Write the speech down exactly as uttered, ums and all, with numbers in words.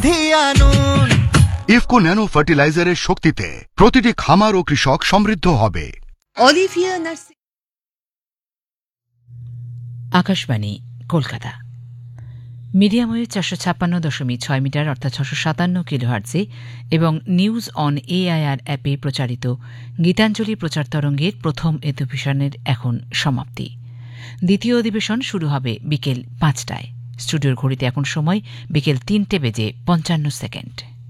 IFFCO nano ফার্টিলাইজারের শক্তিতে প্রতিটি খামার ও কৃষক সমৃদ্ধ হবে। Olivia nursing. Akashvani Kolkata. Medium wave চারশো ছাপ্পান্ন দশমিক ছয় মিটার অর্থাৎ ছশো সাতান্ন কিলোহার্টজে এবং নিউজ অন এআইআর অ্যাপে প্রচারিত গীতাঞ্জলি প্রচার তরঙ্গের প্রথম এডিশনের এখন সমাপ্তি। দ্বিতীয় অধিবেশন শুরু হবে বিকেল পাঁচটায়। স্টুডিওর ঘড়িতে এখন সময় বিকেল তিনটে বেজে পঞ্চান্ন সেকেন্ড।